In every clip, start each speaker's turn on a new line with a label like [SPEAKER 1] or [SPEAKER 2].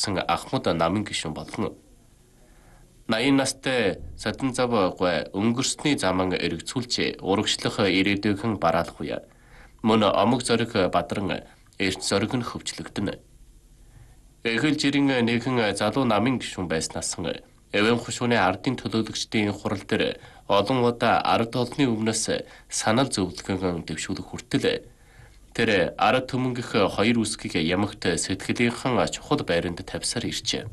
[SPEAKER 1] зүтгэсэн Ахмад намын гишүүн болгон 80 настай садан завгой өнгөрсний заман эргцүүлж урагшлах ирээдүйн бараалах үе. Мөн омог зориг бадран эрт зориг нь хөвчлөгдөн. Эхэл жирийн нэгэн залуу намын гишүүн байснаас эвэн хушууны ардын төлөөлөгчдийн хурал дээр олон удаа ард олны өмнөөс санал зөвлөгөн дэвшүүлэх хүртэл тэр ард түмэнгэх хоёр үсгийг ямагт сэтгэлийнхэн чухал байранд тавьсаар иржээ.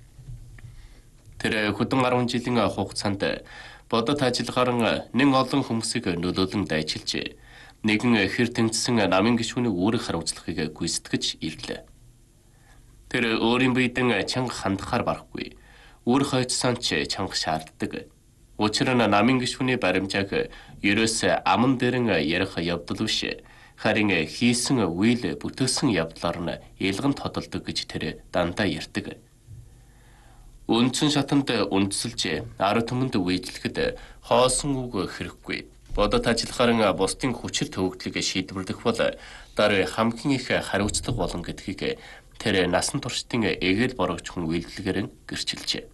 [SPEAKER 1] Тэр хөдөн 10 жилийн хугацаанд бодит ажиллагаар нэн олон хүмүүсийг нөлөөлөн дайчилж нэгэн хэр тэмцсэн намын гишүүний үүрэг хариуцлагыг гүйцэтгэж ирлээ. Тэр өөрийн биедэн чанга хандахаар барахгүй. Үр хойцсон ч чанга шаарддаг. Учир нь намын гишүүний баримжааг ерөөсөө аман дээрэн ярих явдал биш. Харин хийсэн үйл бүтээсэн явдлаар нь илгэн тодолдог гэж тэр дандаа ярьдаг. Үндсэн шатанд үндэслэж ард түмэнд үеижлэхэд хоосон үг хэрэггүй. Бодит ажиллахаар бусдын хүчил төвөгдлийг шийдвэрлэх бол дараа хамгийн их хариуцлага болон гэдгийг тэр насан туршдын эгээл борогчхон үйлдэлгээр гэрчилжээ.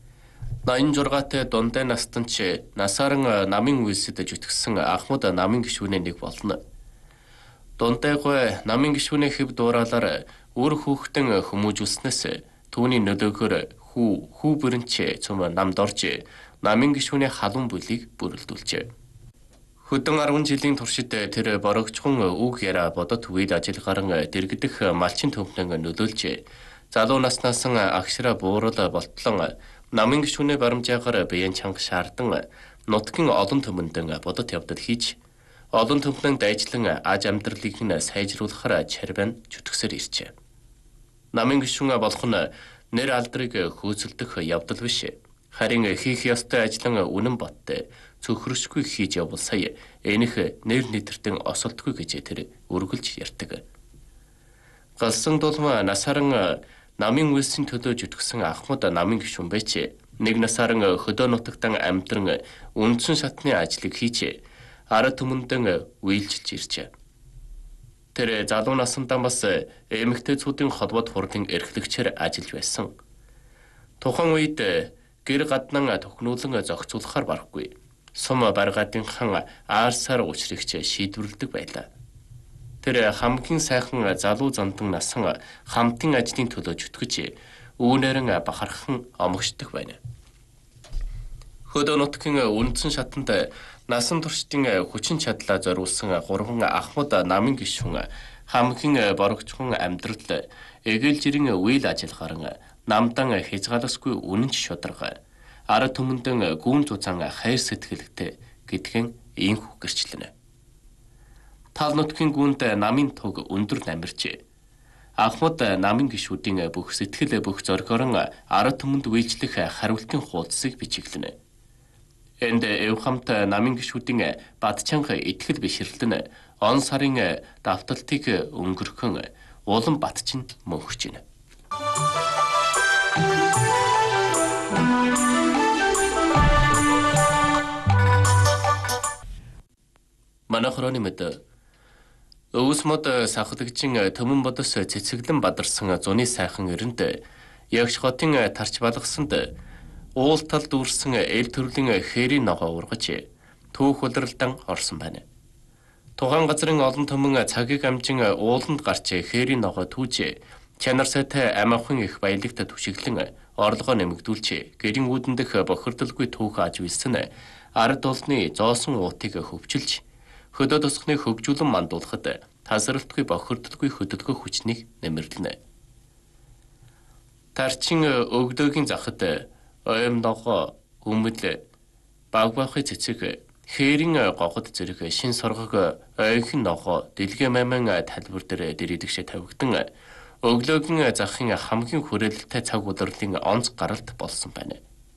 [SPEAKER 1] 86-т дундаа настан ч насааран намын үйлсэд жүтгэсэн Ахмад намын гишүүний нэг болно. Дундайгүй намын гишүүний хэв дууралаар үр хүүхдэн хүмүүжүүлснээс түүний нөлөөгөөр хүү бүрэнч цөм намд орж намын гишүүний халуун бүлийг бүрэлдүүлжээ. Хөдөн 10 жилийн туршид тэр борогчхон үг яриа бодот үед ажиллагаар дэргдэх малчин төмпнэн нөлөөлж залуу наснаас агшраа буурал болтлон намын гишүүний баримжаагаар биеийн чанга шаардан нутгийн олон төмөндөн бодот явдал хийж олон төмпнэн дайжлан аж амьдралыг нь сайжруулахаар чарбан чүтгсээр иржээ. Намын гишүүн болох нь нэр алдрыг хөөцөлдөх явдал биш. Харин хийх ёстой ажлын үнэн боттой цөхрөшгүй хийж явбал сая энэх нэр нэтэртэн осолдгүй гэж тэр өргөлж ярьдаг. Галсан дулма насааран намын үйлсийн төлөө жүтгэсэн Ахмад намын гишүүн байж нэг насааран хөдөө нутагтан амьдран үндсэн шатны ажлыг хийж ард түмэндэн үйлчилж иржээ. Тэр залуу насндаа бас эмэгтэйчүүдийн холбоод хурлын эрхлэгчээр ажиллаж байсан. Тухайн үед гэр гаднан төхнүүлэн зохицуулахаар барахгүй. Сум баргаадынхан аарсаар учрагч шийдвэрлэдэг байлаа. Тэр хамгийн сайхан залуу зандан насан хамтын ажлын төлөө жүтгэж үүнээрэн бахархан омогшдог байна. Хөдөө нутгийн үндсэн шатанд насан туршдын хүчин чадлаа зориулсан 3 Ахмад намын гишүүн хамгийн борогчхон амьдрал эгээл жирийн үйл ажиллагаар намдан хязгаарласгүй үнэнч шударга ард түмэндэн гүн зузаан хайр сэтгэлтэй гэдгэн ийхүү гэрчлэнэ. Тал нутгийн гүнд намын туг өндөр намирч Ахмад намын гишүүдийн бүх сэтгэл бүх зоргорон ард түмэнд үйлчлэх хариултын хуудсыг бичиглэнэ. Энд эвхамт намын гишүүдийн бадчанга итгэл бишрэлтэн он сарын давталтыг өнгөрөхөн улан батчин мөнхөж байна. Манахроны мэд өвс мод сахлагчин төмөн бодос цэцэглэн бадарсан зуны сайхан эрэнд ягш хотын тарч балгасанд уул тал дүүрсэн эл төрлийн хээрийн ногоо ургаж түүх улиралдан орсон байна. Тухайн газрын олон төмөн цагийг амжин ууланд гарч хээрийн ногоо түүж чанар сайтай амархан их баялагт түшиглэн орлогоо нэмэгдүүлж гэрийн үүдэндх бохирдолгүй түүх аж үйлсэн ард олны зоосон уутыг хөвчилж хөдөө тосхны хөгжүүлэн мандуулахад тасралтгүй бохирдолгүй хөдөлгөх хүчнийг нэмэрлэнэ. Тарчин өгдөөгийн захад ойм ногоо өмөл багбахын цэцэг хээрийн гогод зэрэг шин соргог ойхин ногоо дэлгэ маман талбар дээр дэрийдэгшээ тавигдан өглөөгийн захын хамгийн хүрээлэлтэй цаг удирлын онц гаралт болсон байна.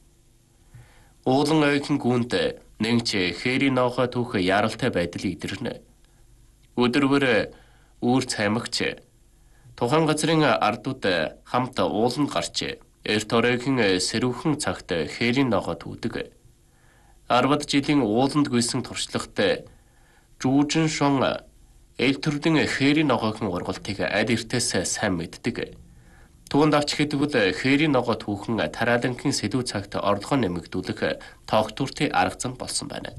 [SPEAKER 1] Уулан ойхин гүнд нэгч хээрийн ногоо түүх яралтай байдал идэрнэ. Өдөрвөр үүр цаймагч тухайн газрын ардууд хамт ууланд гарч эрт оройгийн сэрүүхэн цагт хээрийн ногоо түүдэг. 10 жилийн ууланд гүйсэн туршлагатай жүүжин шон эл төрлийн хээрийн ногоогийн ургалтыг аль эртээс сайн мэддэг. Түүнд авч хэдвэл хээрийн ногоо түүхэн тараалангийн сэдв цагт орлогоо нэмэгдүүлэх тогтвортой арга зам болсон байна.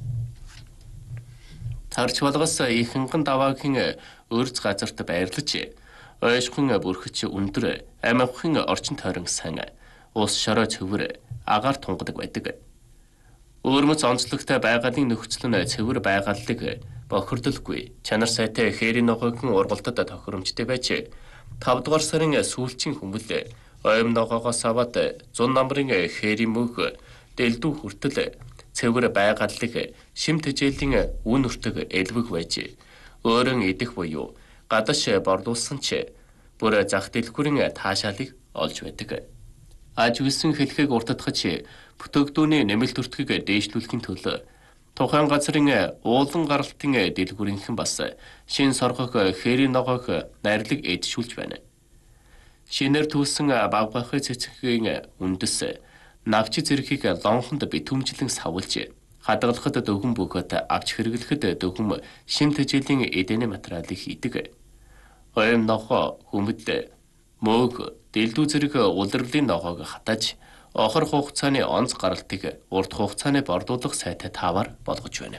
[SPEAKER 1] Царч болгоос ихэнхэн даваагийн өрц газарт байрлаж ойшхон бүрхэж өндөр амивхан орчин тойрон сан ус шороо цэвэр агаар тунгадаг байдаг. Өөрмөц онцлогтой байгалийн нөхцөл нь цэвэр байгаллыг бохирдолгүй чанар сайтай хээрийн ногоогийн ургалтад тохиромжтой байж 5 дугаар сарын сүүлчийн хүмүүл ойм ногоогоос аваад 100 намрын хээрийн мөнх дэлдүү хүртэл цэвэр байгаллыг шим тэжээлийн үн өртөг элбэг байж өөрөн идэх буюу гадаш бордуулсан ч бүр зах дэлгүүрийн таашаалыг олж байдаг. Аж үйлсэн хэлхийг уртдахч бүтээгдүүний нэмэлт өртгийг дээшлүүлэхийн төлөө тухайн газрын уулан гаралтын дэлгүүрийнхэн бас шин соргох хээрийн ногоог найрлаг эдшүүлж байна. Шинээр түүсэн багбахын цэцгийн үндэс навч зэрхийг лонхонд битүүмжлэн савлж хадгалахад дөгөн бөгөөд авч хэрэглэхэд дөгөн шим тэжээлийн эдэний материалыг хийдэг. Ойм ногоо хүмэд мөг дэлдүү зэрэг улирлын ногоог хатаж охор хугацааны онц гаралтыг урт хугацааны бордуулах сайтай таавар болгож байна.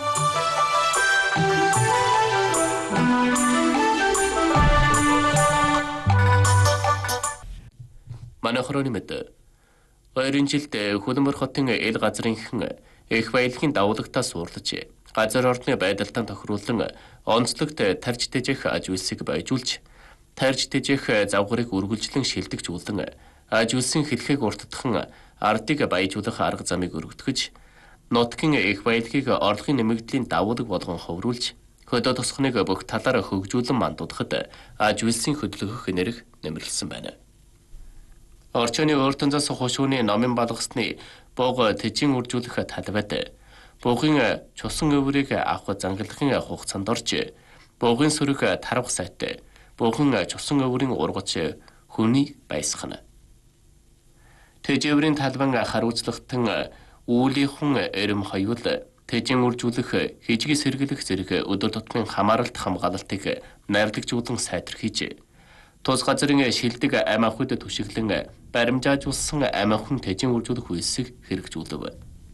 [SPEAKER 1] Манай хорооны мэд 2 жилд Хөлбөмбөр хотын эл газрынхан их баялагын давуулагтаас уурлаж газар орны байдалтаа тохируулан онцлогт тарж тэжээх аж үйлсийг байжуулж тарж тэжээх завгарыг үргэлжлэн шилдэгжүүлэн аж үйлсийн хэлхийг уртдахын ардыг баяжуулах арга замыг өргөтгөж нутгийн их баялагыг орлогын нэмэгдлийн давуулаг болгон ховруулж хөдөө тосхныг бүх талаар хөгжүүлэн мандуудахад аж үйлсийн хөдөлгөх нэрх нэмэрлсэн байна. Орчны өөртөнцөөс хушууны номын балгасны бог тэжин үржүүлэх талбайд буугын чусан өврийг авах зангалахын хугацаанд орж буугын сүрэг тарвах сайтай буугын чусан өврийн ургач хүний байсгана. Тэжээврийн талбан харуулцлагтан үүлийнхэн эрэм хоёул тэжин үржүүлэх хижиг сэргэлэх зэрэг өдөр тутмын хамааралт хамгаалалтыг найрлагжуулан сайтархиж тус газрын шилдэг ам ахуйд түшиглэн баримжаажуулсан ам ахуйн тэжин үржүүлэх үйлсийг хэрэгжүүлв.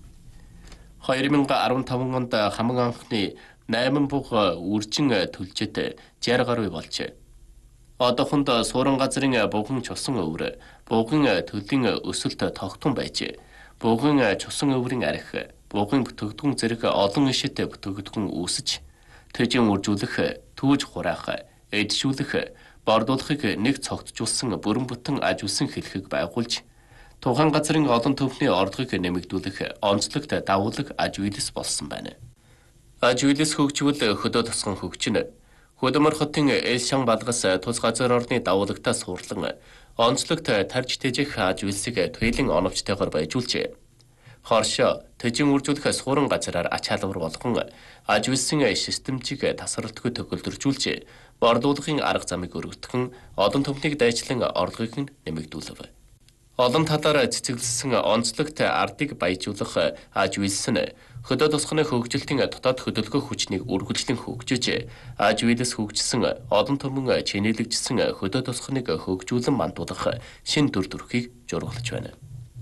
[SPEAKER 1] 2015 онд хамаг анхны 8 буг үржин төлжөд 60 гаруй болж одоохонд суурин газрын бууган чусан өвөр, бууган төлийн өсөлт тогтун байж, бууган чусан өврийн арх, бууган бүтээгдэхүүн зэрэг олон ишит бүтээгдэхүүн үүсэж, тэжин үржүүлэх, түүж хураах, эдшүүлэх, бордуулахыг нэг цогтжуулсан бүрэн бүтэн аж үйлсэн хэлхийг байгуулж, тухайн газрын олон төвхний орлогыг нэмэгдүүлэх онцлогт давуулаг аж үйлс болсон байна. Аж үйлс хөгжвөл хөдөө тосгон хөгжинэ. Хөлбөмбөр хотын эл шан балгас тус газар орны давуулагтаас сурлан онцлогт тарж тэжээх аж үйлсийг туйлын оновчтойгоор байжуулжээ. Хоршоо тэжин үржүүлэх суурин газраар ач халбар болгон аж үйлсийн системжийг тасралтгүй төгөлдржүүлж бордуулахын арга замыг өргөтгөн олон төмнийг дайчлан орлогыг нэмэгдүүлв. Олон талаар цэцэглэсэн онцлогт ардыг баяжуулах аж үйлс нь хөдөө тосгоны хөгжилтийн дотоод хөдөлгөөх хүчнийг үргэлжлэн хөгжиж аж үйлс хөгжсөн олон түмэн чинээлэгдсэн хөдөө тосгоныг хөгжүүлэн мандуулах шин дүр төрхийг жургалж байна.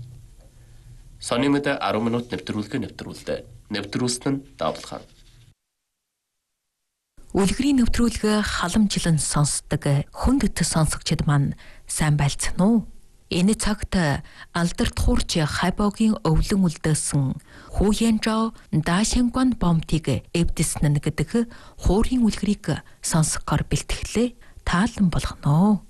[SPEAKER 1] Сони мэд 10 минут нэвтрүүлсэн нь Давлхан.
[SPEAKER 2] Үлгэрийн нэвтрүүлэг халамжлан сонсдог хүндэт сонсогчид маань сайн байлцсан уу? Энэ цагт алдарт хуурч хайбогийн өвлөн үлдээсэн Хуянжао Дашингван бомтыг эвдэснэ гэдэг хуурийн үлгэрийг сонсохоор бэлтгэлээ таалан болгоно.